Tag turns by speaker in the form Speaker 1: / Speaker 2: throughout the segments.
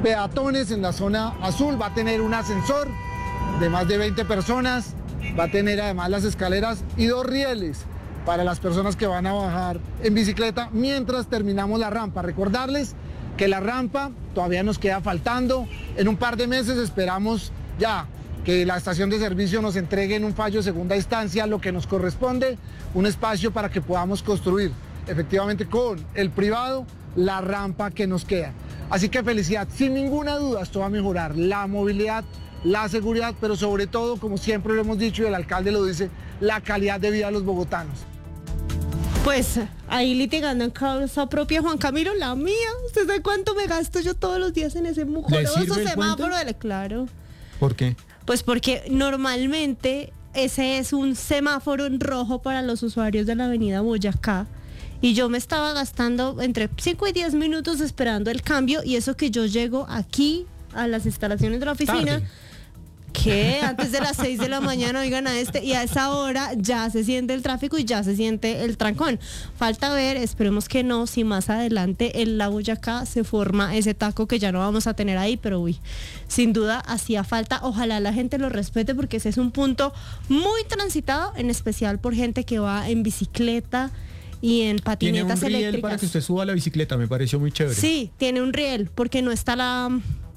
Speaker 1: peatones en la zona azul, va a tener un ascensor de más de 20 personas, va a tener además las escaleras y 2 rieles para las personas que van a bajar en bicicleta mientras terminamos la rampa. Recordarles que la rampa todavía nos queda faltando. En un par de meses esperamos ya que la estación de servicio nos entregue en un fallo de segunda instancia lo que nos corresponde, un espacio para que podamos construir efectivamente con el privado la rampa que nos queda. Así que felicidad, sin ninguna duda esto va a mejorar la movilidad, la seguridad, pero sobre todo, como siempre lo hemos dicho y el alcalde lo dice, la calidad de vida de los bogotanos.
Speaker 2: Pues ahí litigando en causa propia, Juan Camilo, la mía. ¿Usted sabe cuánto me gasto yo todos los días en ese mujoroso semáforo? Claro.
Speaker 3: ¿Por qué?
Speaker 2: Pues porque normalmente ese es un semáforo en rojo para los usuarios de la avenida Boyacá. Y yo me estaba gastando entre 5 y 10 minutos esperando el cambio, y eso que yo llego aquí a las instalaciones de la oficina,
Speaker 3: tarde,
Speaker 2: que antes de las 6 de la mañana, oigan a y a esa hora ya se siente el tráfico y ya se siente el trancón. Falta ver, esperemos que no, si más adelante en la Boyacá se forma ese taco que ya no vamos a tener ahí, pero uy, sin duda hacía falta. Ojalá la gente lo respete, porque ese es un punto muy transitado, en especial por gente que va en bicicleta y en patinetas
Speaker 3: tiene un riel
Speaker 2: eléctricas.
Speaker 3: para que usted suba a la bicicleta, me pareció muy chévere.
Speaker 2: Sí, tiene un riel, porque no está la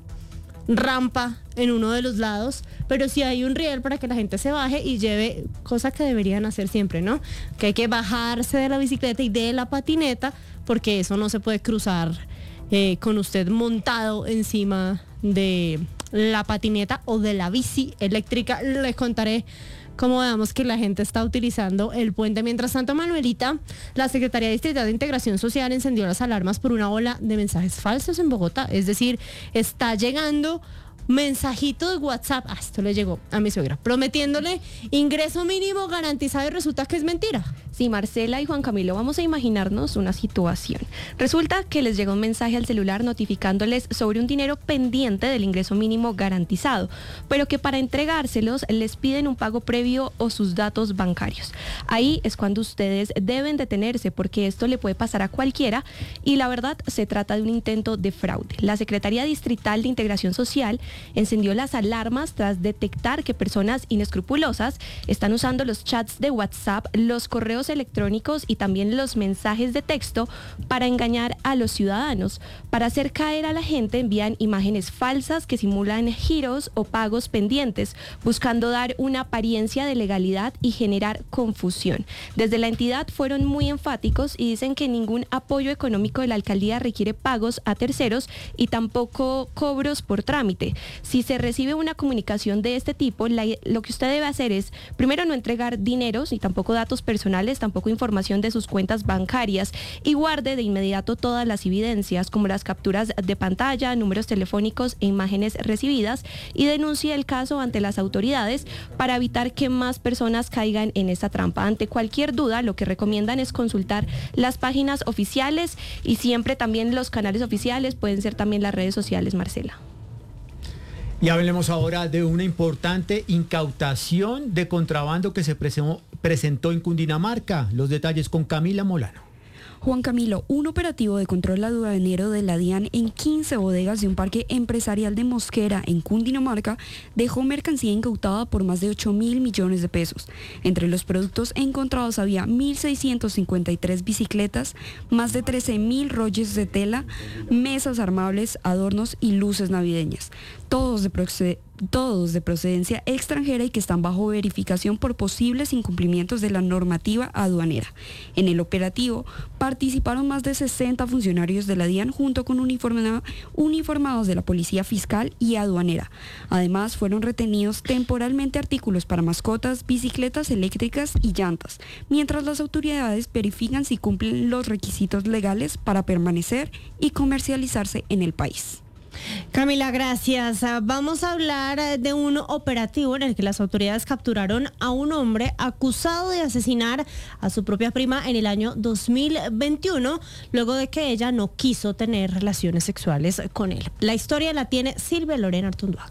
Speaker 2: rampa en uno de los lados, pero sí hay un riel para que la gente se baje y lleve, cosa que deberían hacer siempre, ¿no? Que hay que bajarse de la bicicleta y de la patineta, porque eso no se puede cruzar con usted montado encima de la patineta o de la bici eléctrica. Les contaré cómo veamos que la gente está utilizando el puente. Mientras tanto, Manuelita, la Secretaría Distrital de Integración Social encendió las alarmas por una ola de mensajes falsos en Bogotá. Es decir, está llegando mensajito de WhatsApp, esto le llegó a mi suegra, prometiéndole ingreso mínimo garantizado, y resulta que es mentira.
Speaker 4: Sí, Marcela y Juan Camilo, vamos a imaginarnos una situación. Resulta que les llegó un mensaje al celular notificándoles sobre un dinero pendiente del ingreso mínimo garantizado, pero que para entregárselos les piden un pago previo o sus datos bancarios. Ahí es cuando ustedes deben detenerse, porque esto le puede pasar a cualquiera, y la verdad se trata de un intento de fraude. La Secretaría Distrital de Integración Social encendió las alarmas tras detectar que personas inescrupulosas están usando los chats de WhatsApp, los correos electrónicos y también los mensajes de texto para engañar a los ciudadanos. Para hacer caer a la gente, envían imágenes falsas que simulan giros o pagos pendientes, buscando dar una apariencia de legalidad y generar confusión. Desde la entidad fueron muy enfáticos y dicen que ningún apoyo económico de la alcaldía requiere pagos a terceros y tampoco cobros por trámite. Si se recibe una comunicación de este tipo, lo que usted debe hacer es, primero, no entregar dineros ni tampoco datos personales, tampoco información de sus cuentas bancarias, y guarde de inmediato todas las evidencias como las capturas de pantalla, números telefónicos e imágenes recibidas, y denuncie el caso ante las autoridades para evitar que más personas caigan en esta trampa. Ante cualquier duda, lo que recomiendan es consultar las páginas oficiales y siempre también los canales oficiales, pueden ser también las redes sociales, Marcela.
Speaker 3: Y hablemos ahora de una importante incautación de contrabando que se presentó en Cundinamarca. Los detalles con Camila Molano.
Speaker 5: Juan Camilo, un operativo de control aduanero de la DIAN en 15 bodegas de un parque empresarial de Mosquera, en Cundinamarca, dejó mercancía incautada por más de 8.000 millones de pesos. Entre los productos encontrados había 1.653 bicicletas, más de 13.000 rollos de tela, mesas armables, adornos y luces navideñas, todos de procedencia extranjera y que están bajo verificación por posibles incumplimientos de la normativa aduanera. En el operativo participaron más de 60 funcionarios de la DIAN junto con uniformados de la Policía Fiscal y Aduanera. Además, fueron retenidos temporalmente artículos para mascotas, bicicletas eléctricas y llantas, mientras las autoridades verifican si cumplen los requisitos legales para permanecer y comercializarse en el país.
Speaker 2: Camila, gracias. Vamos a hablar de un operativo en el que las autoridades capturaron a un hombre acusado de asesinar a su propia prima en el año 2021, luego de que ella no quiso tener relaciones sexuales con él. La historia la tiene Silvia Lorena Artunduaga.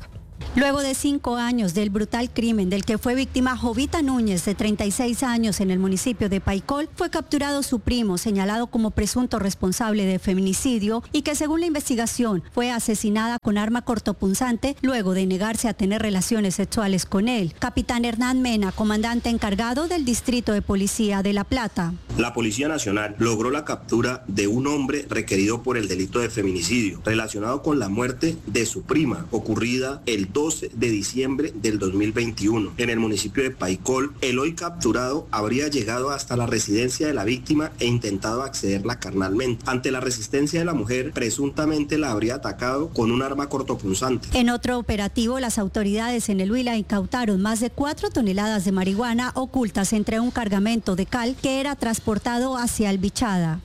Speaker 6: Luego de 5 años del brutal crimen del que fue víctima Jovita Núñez, de 36 años, en el municipio de Paicol, fue capturado su primo, señalado como presunto responsable de feminicidio y que, según la investigación, fue asesinada con arma cortopunzante luego de negarse a tener relaciones sexuales con él. Capitán Hernán Mena, comandante encargado del Distrito de Policía de La Plata.
Speaker 7: La Policía Nacional logró la captura de un hombre requerido por el delito de feminicidio relacionado con la muerte de su prima, ocurrida el 12 de diciembre del 2021 en el municipio de Paicol. El hoy capturado habría llegado hasta la residencia de la víctima e intentado accederla carnalmente. Ante la resistencia de la mujer, presuntamente la habría atacado con un arma cortopunzante.
Speaker 6: En otro operativo, las autoridades en el Huila incautaron más de 4 toneladas de marihuana ocultas entre un cargamento de cal que era transportado hacia Albichada.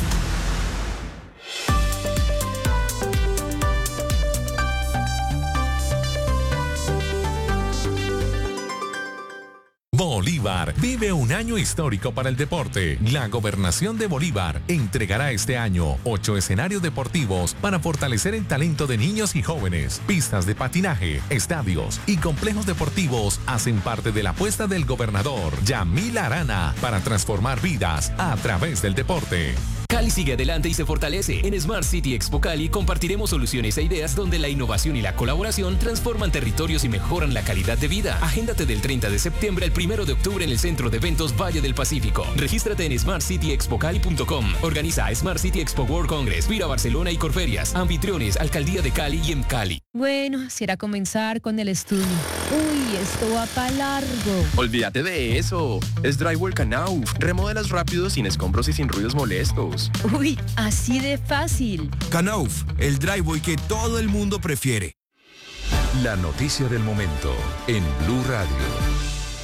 Speaker 8: Bolívar vive un año histórico para el deporte. La Gobernación de Bolívar entregará este año 8 escenarios deportivos para fortalecer el talento de niños y jóvenes. Pistas de patinaje, estadios y complejos deportivos hacen parte de la apuesta del gobernador Yamil Arana para transformar vidas a través del deporte.
Speaker 9: Cali sigue adelante y se fortalece. En Smart City Expo Cali compartiremos soluciones e ideas donde la innovación y la colaboración transforman territorios y mejoran la calidad de vida. Agéndate del 30 de septiembre al 1 de octubre en el Centro de Eventos Valle del Pacífico. Regístrate en smartcityexpocali.com. Organiza Smart City Expo World Congress, Vira Barcelona y Corferias. Anfitriones, Alcaldía de Cali y EMCali.
Speaker 10: Bueno, será comenzar con el estudio. Uy, esto va para largo.
Speaker 11: Olvídate de eso. Es Drywall Knauf. Remodelas rápido, sin escombros y sin ruidos molestos.
Speaker 10: Uy, así de fácil.
Speaker 12: Knauf, el driveway que todo el mundo prefiere.
Speaker 8: La noticia del momento en Blue Radio.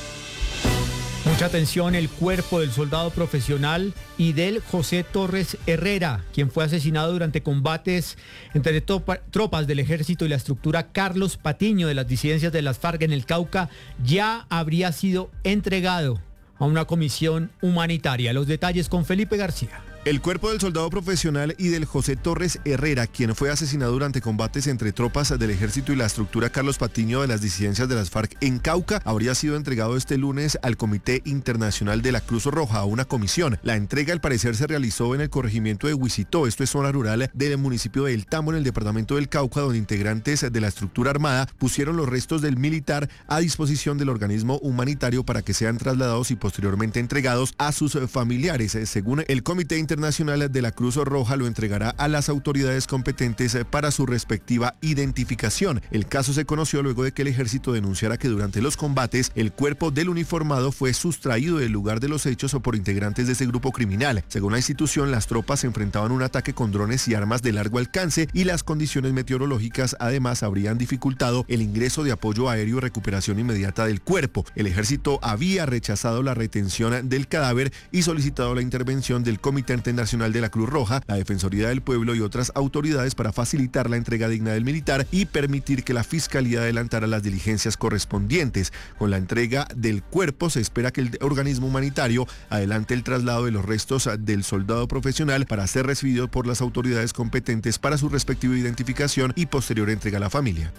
Speaker 3: Mucha atención, el cuerpo del soldado profesional Idel José Torres Herrera, quien fue asesinado durante combates entre tropas del ejército y la estructura Carlos Patiño de las disidencias de las FARC en el Cauca, ya habría sido entregado a una comisión humanitaria. Los detalles con Felipe García.
Speaker 13: El cuerpo del soldado profesional Idel José Torres Herrera, quien fue asesinado durante combates entre tropas del ejército y la estructura Carlos Patiño de las disidencias de las FARC en Cauca, habría sido entregado este lunes al Comité Internacional de la Cruz Roja, a una comisión. La entrega, al parecer, se realizó en el corregimiento de Huisitó, esto es zona rural del municipio de El Tambo, en el departamento del Cauca, donde integrantes de la estructura armada pusieron los restos del militar a disposición del organismo humanitario para que sean trasladados y posteriormente entregados a sus familiares. Según el Comité Internacional de la Cruz Roja, lo entregará a las autoridades competentes para su respectiva identificación. El caso se conoció luego de que el ejército denunciara que durante los combates el cuerpo del uniformado fue sustraído del lugar de los hechos o por integrantes de ese grupo criminal. Según la institución, las tropas se enfrentaban a un ataque con drones y armas de largo alcance, y las condiciones meteorológicas además habrían dificultado el ingreso de apoyo aéreo y recuperación inmediata del cuerpo. El ejército había rechazado la retención del cadáver y solicitado la intervención del Comité Internacional de la Cruz Roja, la Defensoría del Pueblo y otras autoridades para facilitar la entrega digna del militar y permitir que la Fiscalía adelantara las diligencias correspondientes. Con la entrega del cuerpo se espera que el organismo humanitario adelante el traslado de los restos del soldado profesional para ser recibido por las autoridades competentes para su respectiva identificación y posterior entrega a la familia.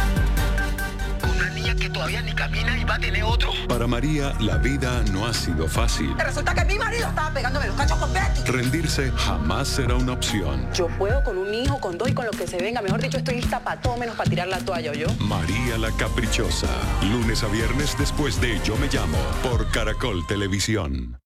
Speaker 14: Que todavía ni camina y va a tener otro.
Speaker 15: Para María, la vida no ha sido fácil.
Speaker 14: Resulta que mi marido estaba pegándome los cachos con Betty.
Speaker 15: Rendirse jamás será una opción.
Speaker 16: Yo puedo con un hijo, con dos y con lo que se venga. Mejor dicho, estoy lista para todo menos para tirar la toalla, ¿oyó?
Speaker 15: María la Caprichosa. Lunes a viernes después de Yo Me Llamo, por Caracol Televisión.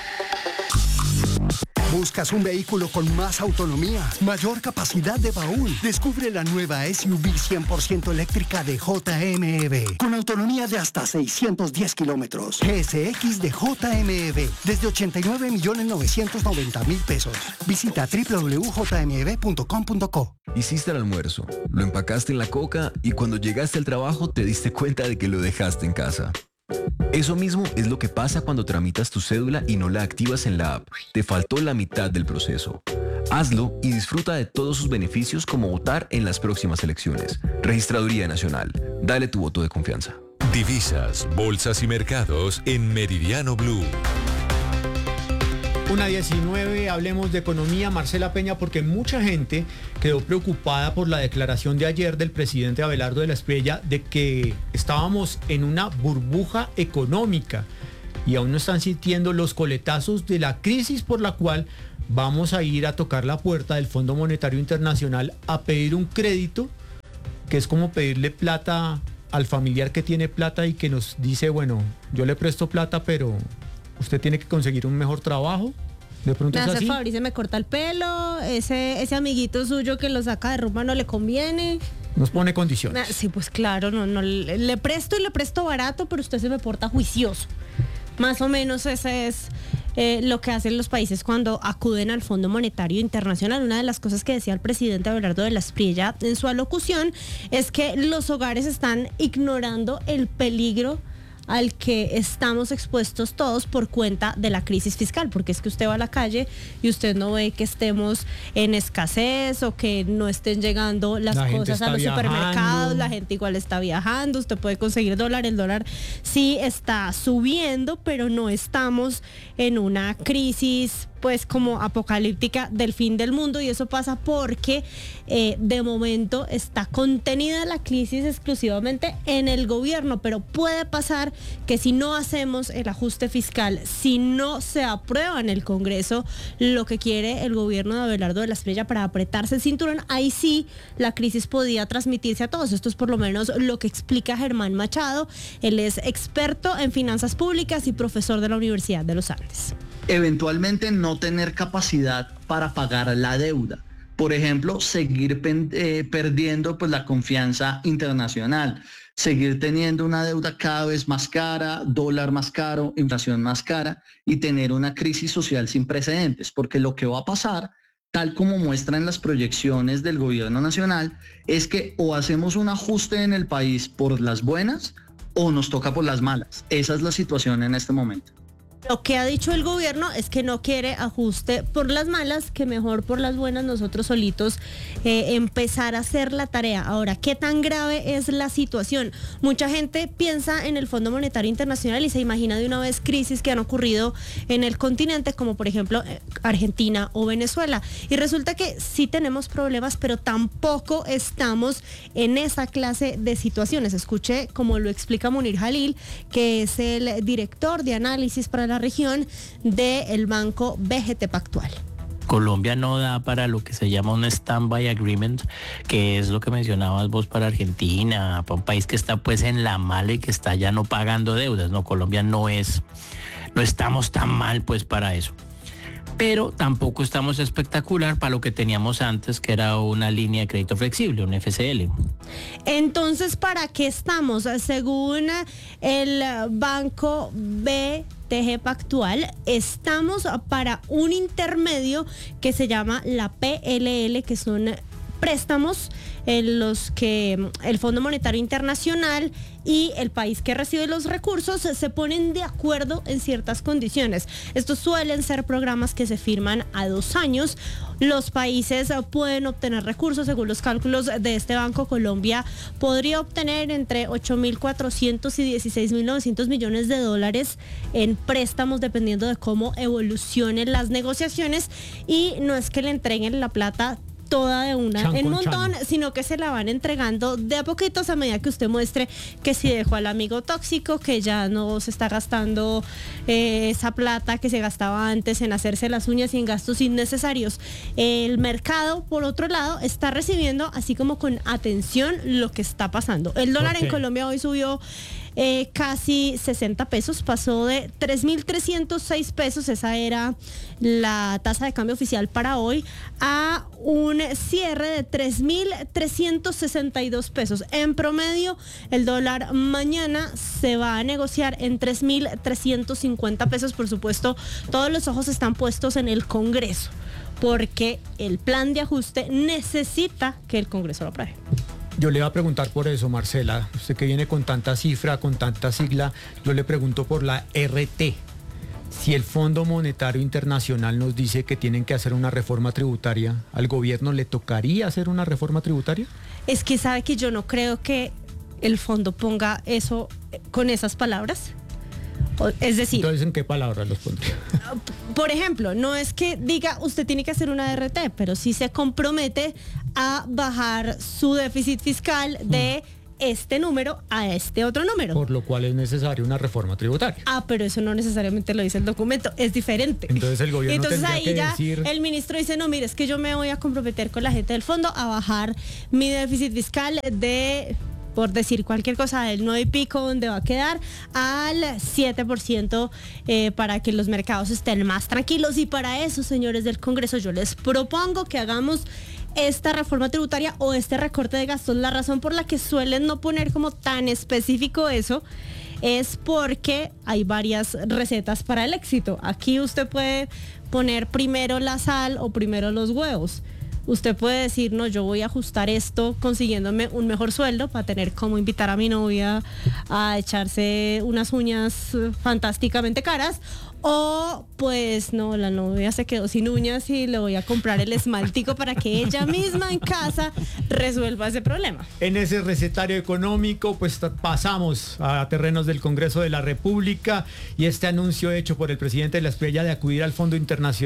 Speaker 17: ¿Buscas un vehículo con más autonomía, mayor capacidad de baúl? Descubre la nueva SUV 100% eléctrica de JMEV, con autonomía de hasta 610 kilómetros. GSX de JMEV, desde 89.990.000 pesos. Visita www.jmev.com.co.
Speaker 18: Hiciste el almuerzo, lo empacaste en la coca y cuando llegaste al trabajo te diste cuenta de que lo dejaste en casa. Eso mismo es lo que pasa cuando tramitas tu cédula y no la activas en la app. Te faltó la mitad del proceso. Hazlo y disfruta de todos sus beneficios, como votar en las próximas elecciones. Registraduría Nacional. Dale tu voto de confianza.
Speaker 8: Divisas, bolsas y mercados en Meridiano Blue.
Speaker 3: 1:19, hablemos de economía. Marcela Peña, porque mucha gente quedó preocupada por la declaración de ayer del presidente Abelardo de la Espriella de que estábamos en una burbuja económica y aún no están sintiendo los coletazos de la crisis por la cual vamos a ir a tocar la puerta del Fondo Monetario Internacional a pedir un crédito, que es como pedirle plata al familiar que tiene plata y que nos dice, bueno, yo le presto plata, pero usted tiene que conseguir un mejor trabajo. De pronto
Speaker 2: me
Speaker 3: es
Speaker 2: hace
Speaker 3: así.
Speaker 2: favor y se me corta el pelo, ese amiguito suyo que lo saca de rumba no le conviene.
Speaker 3: Nos pone condiciones.
Speaker 2: Sí, pues claro, no le presto y le presto barato, pero usted se me porta juicioso. Más o menos ese es lo que hacen los países cuando acuden al Fondo Monetario Internacional. Una de las cosas que decía el presidente Abelardo de la Espriella en su alocución es que los hogares están ignorando el peligro al que estamos expuestos todos por cuenta de la crisis fiscal, porque es que usted va a la calle y usted no ve que estemos en escasez o que no estén llegando las cosas a los supermercados, la gente igual está viajando, usted puede conseguir dólar, el dólar sí está subiendo, pero no estamos en una crisis pues como apocalíptica del fin del mundo, y eso pasa porque de momento está contenida la crisis exclusivamente en el gobierno, pero puede pasar que si no hacemos el ajuste fiscal, si no se aprueba en el Congreso lo que quiere el gobierno de Abelardo de la Espriella para apretarse el cinturón, ahí sí la crisis podría transmitirse a todos. Esto es por lo menos lo que explica Germán Machado. Él es experto en finanzas públicas y profesor de la Universidad de los Andes.
Speaker 19: Eventualmente no tener capacidad para pagar la deuda. Por ejemplo, seguir perdiendo pues la confianza internacional, seguir teniendo una deuda cada vez más cara, dólar más caro, inflación más cara y tener una crisis social sin precedentes, porque lo que va a pasar, tal como muestran las proyecciones del gobierno nacional, es que o hacemos un ajuste en el país por las buenas o nos toca por las malas. Esa es la situación en este momento.
Speaker 2: Lo que ha dicho el gobierno es que no quiere ajuste por las malas, que mejor por las buenas nosotros solitos empezar a hacer la tarea. Ahora, ¿qué tan grave es la situación? Mucha gente piensa en el Fondo Monetario Internacional y se imagina de una vez crisis que han ocurrido en el continente, como por ejemplo Argentina o Venezuela. Y resulta que sí tenemos problemas, pero tampoco estamos en esa clase de situaciones. Escuche como lo explica Munir Jalil, que es el director de análisis para la región del Banco BGT Pactual.
Speaker 20: Colombia no da para lo que se llama un stand-by agreement, que es lo que mencionabas vos para Argentina, para un país que está pues en la mala y que está ya no pagando deudas. No, Colombia no estamos tan mal pues para eso. Pero tampoco estamos espectacular para lo que teníamos antes, que era una línea de crédito flexible, un FCL.
Speaker 2: Entonces, ¿para qué estamos? Según el Banco BTG Pactual, estamos para un intermedio que se llama la PLL, que son préstamos en los que el Fondo Monetario Internacional y el país que recibe los recursos se ponen de acuerdo en ciertas condiciones. Estos suelen ser programas que se firman a 2 años. Los países pueden obtener recursos. Según los cálculos de este banco, Colombia podría obtener entre 8.400 y 16.900 millones de dólares en préstamos, dependiendo de cómo evolucionen las negociaciones. Y no es que le entreguen la plata toda de una en montón, sino que se la van entregando de a poquitos a medida que usted muestre que si dejó al amigo tóxico, que ya no se está gastando esa plata que se gastaba antes en hacerse las uñas y en gastos innecesarios. El mercado, por otro lado, está recibiendo así como con atención lo que está pasando. El dólar en Colombia hoy subió casi 60 pesos, pasó de 3.306 pesos, esa era la tasa de cambio oficial para hoy, a un cierre de 3.362 pesos. En promedio, el dólar mañana se va a negociar en 3.350 pesos. Por supuesto, todos los ojos están puestos en el Congreso, porque el plan de ajuste necesita que el Congreso lo apruebe.
Speaker 3: Yo le iba a preguntar por eso, Marcela. Usted que viene con tanta cifra, con tanta sigla, yo le pregunto por la RT. Si el Fondo Monetario Internacional nos dice que tienen que hacer una reforma tributaria, ¿al gobierno le tocaría hacer una reforma tributaria?
Speaker 2: Es que sabe que yo no creo que el fondo ponga eso con esas palabras. Es decir...
Speaker 3: Entonces, ¿en qué palabras los pondría?
Speaker 2: Por ejemplo, no es que diga usted tiene que hacer una RT, pero sí se compromete a bajar su déficit fiscal de este número a este otro número.
Speaker 3: Por lo cual es necesaria una reforma tributaria.
Speaker 2: Pero eso no necesariamente lo dice el documento, es diferente.
Speaker 3: Entonces el gobierno tendría
Speaker 2: ahí
Speaker 3: que
Speaker 2: ya
Speaker 3: decir...
Speaker 2: el ministro dice, no, mire, es que yo me voy a comprometer con la gente del fondo a bajar mi déficit fiscal de, por decir cualquier cosa, del 9 y pico donde va a quedar, al 7% para que los mercados estén más tranquilos. Y para eso, señores del Congreso, yo les propongo que hagamos esta reforma tributaria o este recorte de gastos. La razón por la que suelen no poner como tan específico eso es porque hay varias recetas para el éxito. Aquí usted puede poner primero la sal o primero los huevos. Usted puede decir, no, yo voy a ajustar esto consiguiéndome un mejor sueldo para tener como invitar a mi novia a echarse unas uñas fantásticamente caras. O pues no, la novia se quedó sin uñas y le voy a comprar el esmaltico para que ella misma en casa resuelva ese problema.
Speaker 3: En ese recetario económico, pues pasamos a terrenos del Congreso de la República y este anuncio hecho por el presidente de la Espriella de acudir al Fondo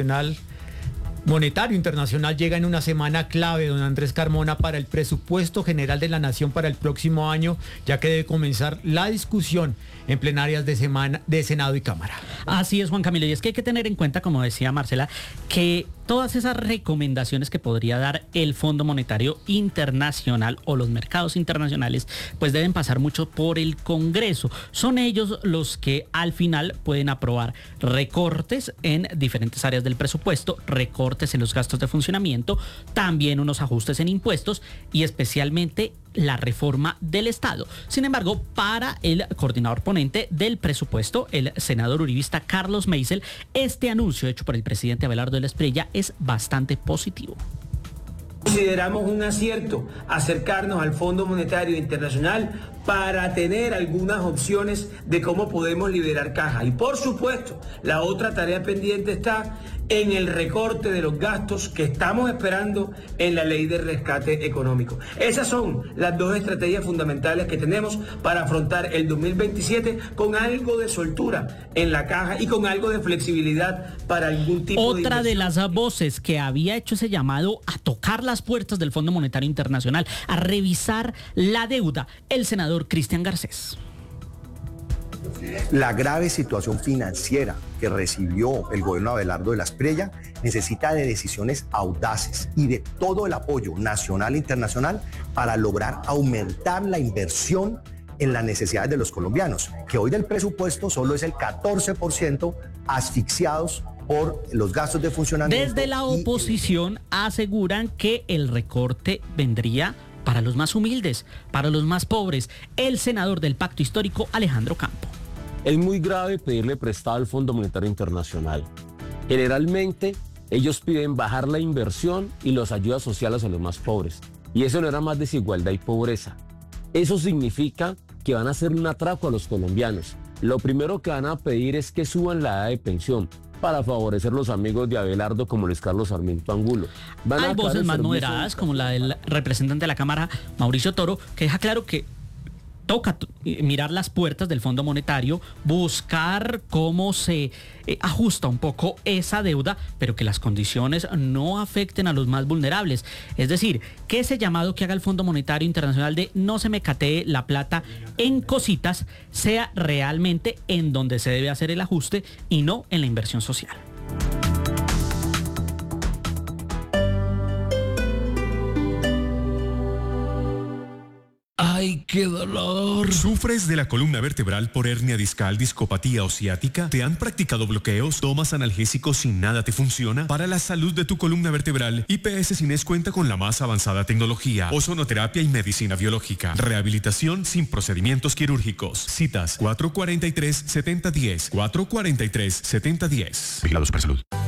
Speaker 3: Monetario Internacional llega en una semana clave, don Andrés Carmona, para el presupuesto general de la Nación para el próximo año, ya que debe comenzar la discusión en plenarias de Senado y Cámara.
Speaker 21: Así es, Juan Camilo, y es que hay que tener en cuenta, como decía Marcela, que todas esas recomendaciones que podría dar el Fondo Monetario Internacional o los mercados internacionales, pues deben pasar mucho por el Congreso. Son ellos los que al final pueden aprobar recortes en diferentes áreas del presupuesto, recortes en los gastos de funcionamiento, también unos ajustes en impuestos y especialmente la reforma del Estado. Sin embargo, para el coordinador ponente del presupuesto, el senador uribista Carlos Meisel, este anuncio hecho por el presidente Abelardo de la Espriella es bastante positivo.
Speaker 22: Consideramos un acierto acercarnos al Fondo Monetario Internacional para tener algunas opciones de cómo podemos liberar caja. Y por supuesto, la otra tarea pendiente está en el recorte de los gastos que estamos esperando en la ley de rescate económico. Esas son las dos estrategias fundamentales que tenemos para afrontar el 2027 con algo de soltura en la caja y con algo de flexibilidad para algún tipo de
Speaker 21: Otra de las voces que había hecho ese llamado a tocar las puertas del Fondo Monetario Internacional, a revisar la deuda, el senador Cristian Garcés.
Speaker 23: La grave situación financiera que recibió el gobierno de Abelardo de la Espriella necesita de decisiones audaces y de todo el apoyo nacional e internacional para lograr aumentar la inversión en las necesidades de los colombianos, que hoy del presupuesto solo es el 14% asfixiados por los gastos de funcionamiento.
Speaker 21: Desde la oposición aseguran que el recorte vendría para los más humildes, para los más pobres. El senador del Pacto Histórico, Alejandro Campo.
Speaker 24: Es muy grave pedirle prestado al Fondo Monetario Internacional. Generalmente, ellos piden bajar la inversión y las ayudas sociales a los más pobres. Y eso no era más desigualdad y pobreza. Eso significa que van a hacer un atraco a los colombianos. Lo primero que van a pedir es que suban la edad de pensión para favorecer los amigos de Abelardo como Luis Carlos Sarmiento Angulo.
Speaker 21: Hay voces más moderadas, como la del representante de la Cámara, Mauricio Toro, que deja claro que toca mirar las puertas del Fondo Monetario, buscar cómo se ajusta un poco esa deuda, pero que las condiciones no afecten a los más vulnerables. Es decir, que ese llamado que haga el Fondo Monetario Internacional de no se me catee la plata en cositas, sea realmente en donde se debe hacer el ajuste y no en la inversión social.
Speaker 12: ¡Ay, qué dolor!
Speaker 15: ¿Sufres de la columna vertebral por hernia discal, discopatía o ciática? ¿Te han practicado bloqueos? ¿Tomas analgésicos sin nada te funciona? Para la salud de tu columna vertebral, IPS Cines cuenta con la más avanzada tecnología, ozonoterapia y medicina biológica. Rehabilitación sin procedimientos quirúrgicos. Citas 443-7010. 443-7010. Vigilado Supersalud.